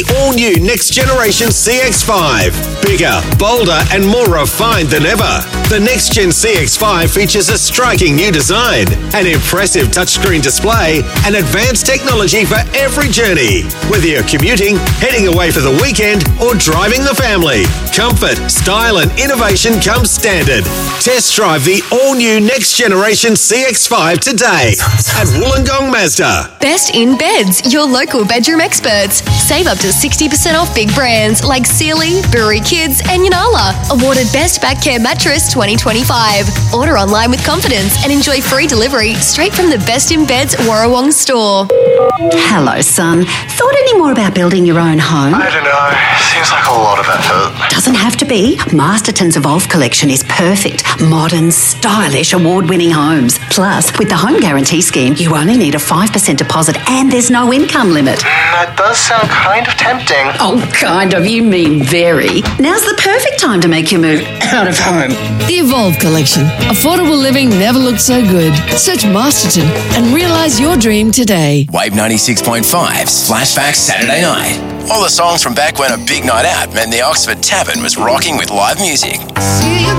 All-new next generation CX-5. Bigger, bolder and more refined than ever. The next-gen CX-5 features a striking new design, an impressive touchscreen display and advanced technology for every journey. Whether you're commuting, heading away for the weekend or driving the family, comfort, style and innovation come standard. Test drive the all-new next generation CX-5 today at Wollongong Mazda. Best in Beds, your local bedroom experts. Save up to 60% off big brands like Sealy, Brewery Kids and Yanala. Awarded Best Back Care Mattress 2025. Order online with confidence and enjoy free delivery straight from the Best in Beds Warrawong store. Hello, son. Thought any more about building your own home? I don't know. Seems like a lot of effort. Doesn't have to be. Masterton's Evolve collection is perfect. Modern, stylish, award-winning homes. Plus, with the Home Guarantee Scheme, you only need a 5% deposit and there's no income limit. That does sound kind of tempting. Oh, kind of. You mean very. Now's the perfect time to make your move out of home. The Evolve collection. Affordable living never looked so good. Search Masterton and realise your dream today. Wave 96.5's Flashback Saturday night. All the songs from back when a big night out meant the Oxford Tavern was rocking with live music. See you